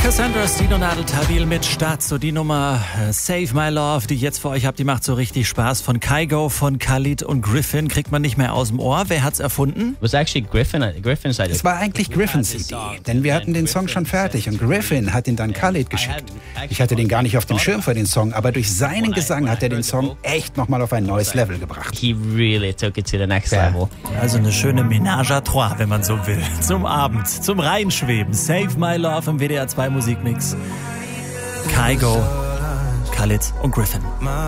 Cassandra Stino Nadeltabil mit Start. So die Nummer Save My Love, die ich jetzt für euch habe, die macht so richtig Spaß. Von Kygo, von Khalid und Griffin. Kriegt man nicht mehr aus dem Ohr. Wer hat's erfunden? Es war eigentlich Griffins Idee, denn wir hatten den Song schon fertig und Griffin hat ihn dann Khalid geschickt. Ich hatte den gar nicht auf dem Schirm für den Song, aber durch seinen Gesang hat er den Song echt nochmal auf ein neues Level gebracht. He really took it to the next level. Also eine schöne Ménage à trois, wenn man so will. Zum Abend, zum Reinschweben. Save My Love im WDR 2 Musikmix. Kygo, Khalid und Griffin.